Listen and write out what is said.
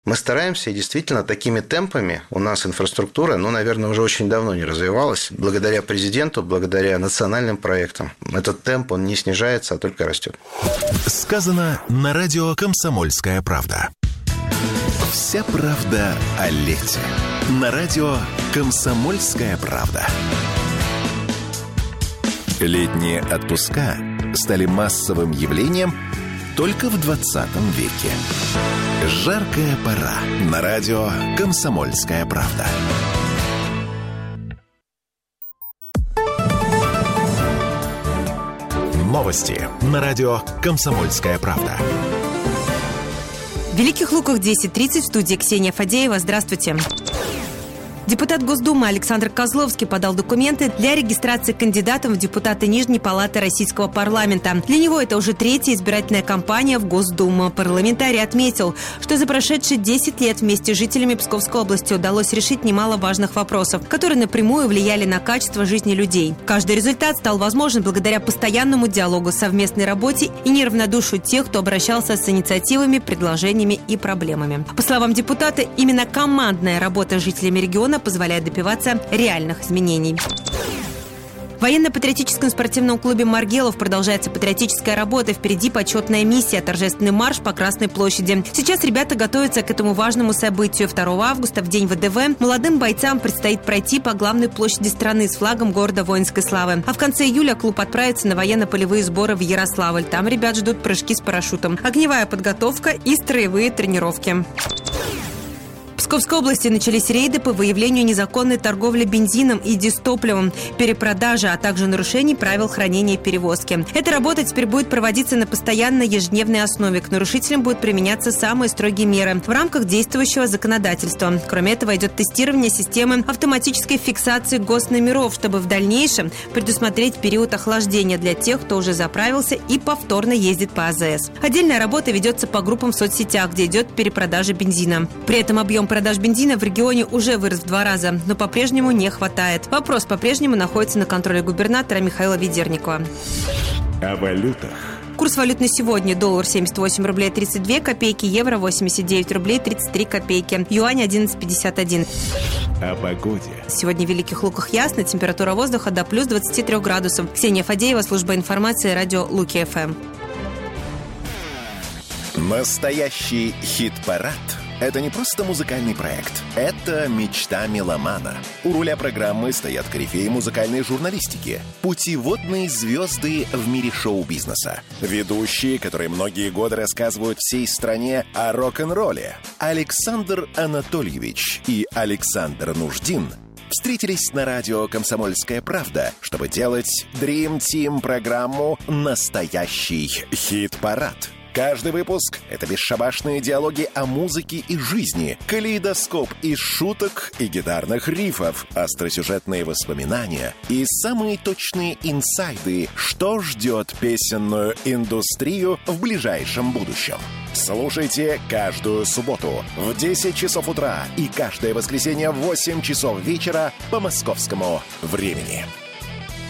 Мы стараемся, и действительно, такими темпами у нас инфраструктура, наверное, уже очень давно не развивалась. Благодаря президенту, благодаря национальным проектам. Этот темп, он не снижается, а только растет. Сказано на радио «Комсомольская правда». Вся правда о лете. На радио «Комсомольская правда». Летние отпуска стали массовым явлением только в 20 веке. Жаркая пора. На радио «Комсомольская правда». Новости на радио «Комсомольская правда». В Великих Луках 10:30 в студии Ксения Фадеева. Здравствуйте. Депутат Госдумы Александр Козловский подал документы для регистрации кандидатом в депутаты Нижней палаты Российского парламента. Для него это уже третья избирательная кампания в Госдуму. Парламентарий отметил, что за прошедшие 10 лет вместе с жителями Псковской области удалось решить немало важных вопросов, которые напрямую влияли на качество жизни людей. Каждый результат стал возможен благодаря постоянному диалогу, совместной работе и неравнодушию тех, кто обращался с инициативами, предложениями и проблемами. По словам депутата, именно командная работа с жителями региона позволяет добиваться реальных изменений. В военно-патриотическом спортивном клубе «Маргелов» продолжается патриотическая работа. Впереди почетная миссия, торжественный марш по Красной площади. Сейчас ребята готовятся к этому важному событию. 2 августа, в день ВДВ, молодым бойцам предстоит пройти по главной площади страны с флагом города воинской славы. А в конце июля клуб отправится на военно-полевые сборы в Ярославль. Там ребят ждут прыжки с парашютом, огневая подготовка и строевые тренировки. В Псковской области начались рейды по выявлению незаконной торговли бензином и дизтопливом, перепродажи, а также нарушений правил хранения и перевозки. Эта работа теперь будет проводиться на постоянной ежедневной основе. К нарушителям будут применяться самые строгие меры в рамках действующего законодательства. Кроме этого, идет тестирование системы автоматической фиксации госномеров, чтобы в дальнейшем предусмотреть период охлаждения для тех, кто уже заправился и повторно ездит по АЗС. Отдельная работа ведется по группам в соцсетях, где идет перепродажа бензина. При этом объем продаж бензина в регионе уже вырос в 2 раза, но по-прежнему не хватает. Вопрос по-прежнему находится на контроле губернатора Михаила Ведерникова. О валютах. Курс валют на сегодня: доллар 78 рублей 32 копейки, евро 89 рублей 33 копейки, юань 11,51. О погоде. Сегодня в Великих Луках ясно, температура воздуха до плюс 23 градусов. Ксения Фадеева, служба информации, радио Луки-ФМ. Настоящий хит-парад — это не просто музыкальный проект. Это мечта меломана. У руля программы стоят корифеи музыкальной журналистики, путеводные звезды в мире шоу-бизнеса, ведущие, которые многие годы рассказывают всей стране о рок-н-ролле. Александр Анатольевич и Александр Нуждин встретились на радио «Комсомольская правда», чтобы делать Dream Team программу «Настоящий хит-парад». Каждый выпуск — это бесшабашные диалоги о музыке и жизни, калейдоскоп из шуток и гитарных рифов, остросюжетные воспоминания и самые точные инсайды, что ждет песенную индустрию в ближайшем будущем. Слушайте каждую субботу в 10 часов утра и каждое воскресенье в 8 часов вечера по московскому времени.